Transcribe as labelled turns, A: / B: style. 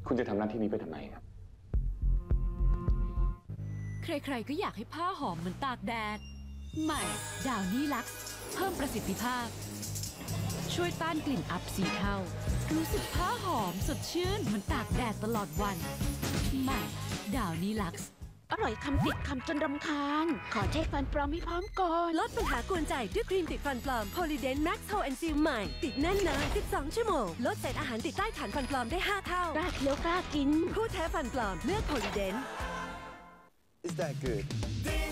A: คุณจะทำหน้าที่นี้ไปทำไมครับ
B: ใครๆก็อยากให้ผ้าหอมเหมือนตากแดดใหม่ดาวนี่ลักซ์เพิ่มประสิทธิภาพช่วยต้านกลิ่นอับสีเทารู้สึกผ้าหอมสดชื่นเหมือนตากแดดตลอดวันใหม่ดาวนี่ลักซ์
C: อร่อยคำติดคำจนรำคาญขอเช็คฟันปลอมให้พร้อมก่อน
D: ลดปัญหากวนใจด้วยครีมติดฟันปลอม Polident Max Hold and Seal ใหม่ติดแน่นนาน12 ชั่วโมงลดเศษอาหารติดใต้ฐานฟันปลอมได้5 เท่าก
C: ล้าเคี้ยวกล้ากิน
D: ผู้แท้ฟันปลอมเลือก Polident
E: Is that good?